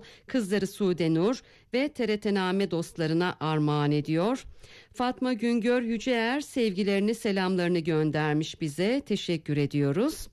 kızları Sude Nur ve TRT-Name dostlarına armağan ediyor. Fatma Güngör Yüceer sevgilerini, selamlarını göndermiş bize. Teşekkür ediyoruz.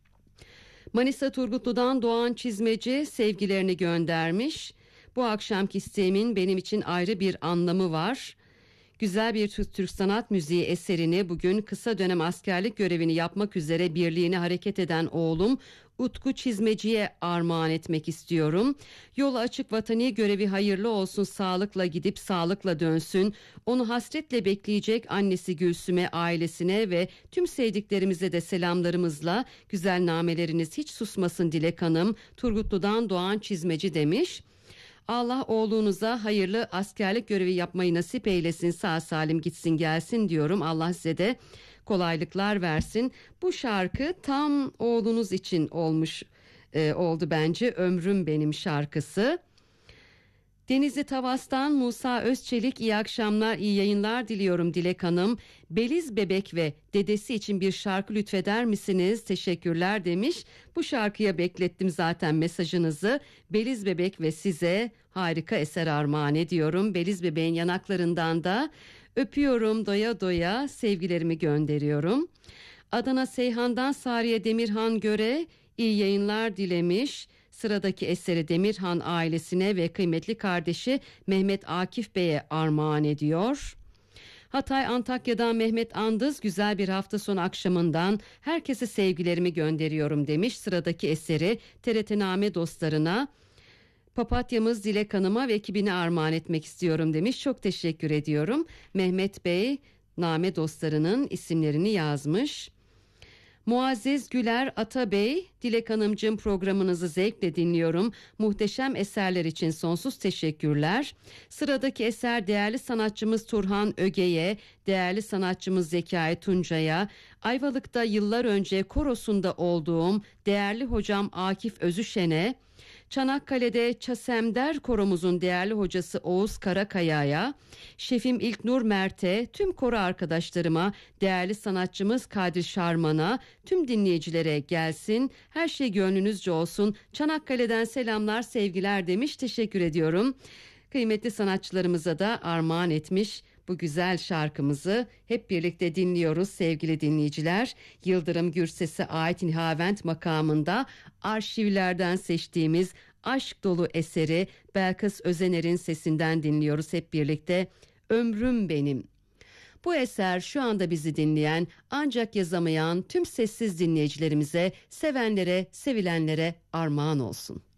Manisa Turgutlu'dan Doğan Çizmeci sevgilerini göndermiş. Bu akşamki isteğimin benim için ayrı bir anlamı var. Güzel bir Türk sanat müziği eserini bugün kısa dönem askerlik görevini yapmak üzere birliğine hareket eden oğlum Utku Çizmeci'ye armağan etmek istiyorum. Yolu açık, vatani görevi hayırlı olsun, sağlıkla gidip sağlıkla dönsün. Onu hasretle bekleyecek annesi Gülsüm'e, ailesine ve tüm sevdiklerimize de selamlarımızla güzel nameleriniz hiç susmasın Dilek Hanım. Turgutlu'dan Doğan Çizmeci demiş. Allah oğlunuza hayırlı askerlik görevi yapmayı nasip eylesin, sağ salim gitsin gelsin diyorum. Allah size de kolaylıklar versin. Bu şarkı tam oğlunuz için oldu bence. Ömrüm Benim şarkısı. Denizli Tavas'tan Musa Özçelik, iyi akşamlar, iyi yayınlar diliyorum Dilek Hanım. Beliz bebek ve dedesi için bir şarkı lütfeder misiniz? Teşekkürler demiş. Bu şarkıya beklettim zaten mesajınızı. Beliz bebek ve size harika eser armağan ediyorum. Beliz bebeğin yanaklarından da öpüyorum doya doya, sevgilerimi gönderiyorum. Adana Seyhan'dan Sariye Demirhan Göre iyi yayınlar dilemiş. Sıradaki eseri Demirhan ailesine ve kıymetli kardeşi Mehmet Akif Bey'e armağan ediyor. Hatay Antakya'dan Mehmet Andız, güzel bir hafta sonu akşamından herkese sevgilerimi gönderiyorum demiş. Sıradaki eseri TRT-Name dostlarına, papatyamız Dilek Hanım'a ve ekibine armağan etmek istiyorum demiş. Çok teşekkür ediyorum. Mehmet Bey Name dostlarının isimlerini yazmış. Muazzez Güler Atabey, Dilek Hanımcığım programınızı zevkle dinliyorum. Muhteşem eserler için sonsuz teşekkürler. Sıradaki eser değerli sanatçımız Turhan Öge'ye, değerli sanatçımız Zekai Tuncay'a, Ayvalık'ta yıllar önce korosunda olduğum değerli hocam Akif Özüşen'e, Çanakkale'de Çasemder koromuzun değerli hocası Oğuz Karakaya'ya, şefim İlknur Mert'e, tüm koro arkadaşlarıma, değerli sanatçımız Kadir Şarman'a, tüm dinleyicilere gelsin, her şey gönlünüzce olsun, Çanakkale'den selamlar sevgiler demiş. Teşekkür ediyorum. Kıymetli sanatçılarımıza da armağan etmiş bu güzel şarkımızı hep birlikte dinliyoruz sevgili dinleyiciler. Yıldırım Gürses'e ait Nihavent makamında arşivlerden seçtiğimiz aşk dolu eseri Belkıs Özener'in sesinden dinliyoruz hep birlikte. Ömrüm Benim. Bu eser şu anda bizi dinleyen ancak yazamayan tüm sessiz dinleyicilerimize, sevenlere, sevilenlere armağan olsun.